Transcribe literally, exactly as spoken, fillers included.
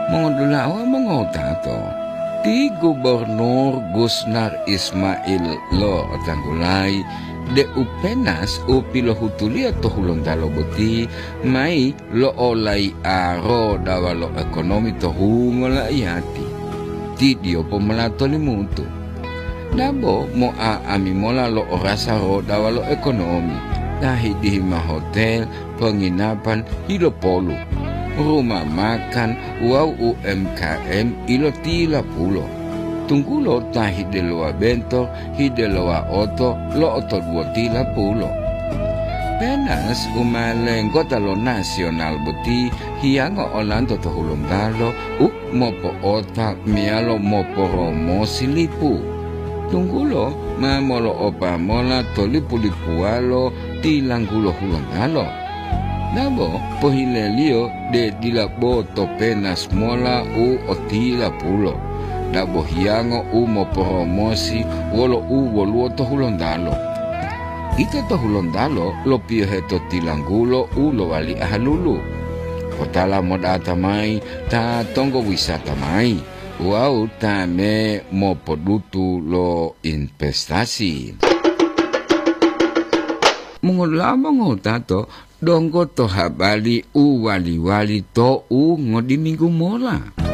Mengodula awa mengotato. Ti Gubernur Gusnar Ismail lo tanggulai de upenas upilo hutulia to hulondalo boti mai lo olai aro dawalo ekonomi to hungola iati. Ti dio pomelato limutu. Nabo mo a ami mola lo orasa ro dawalo ekonomi. Dahi di hima hotel, penginapan, hilo polu. Rumah makan, wow U M K M, ilo tila pulo. Tunggulo tahi de loa bento, hide loa oto, lo oto dua tila pulo. Penas umaleng kota lo nasional buti, hiango olando to hulundalo, u mopo otak mialo mopo romo silipu. Tunggulo mamolo opa mola to lipu lipualo, tilanggulo hulundalo. Nabo pohilelio de dilabo to penas mola u otila pulo. Nabo hiango u moporomosi wolo u woluo to hulondalo. Ita to hulondalo lo piohe to tilanggulo u lo wali ahalulu. Kotala modata mai ta tongo wisata mai. Wow tame mopodutu lo investasi. Mengolama ngotato donggo to habali u wali-wali to u ngodi minggu mola.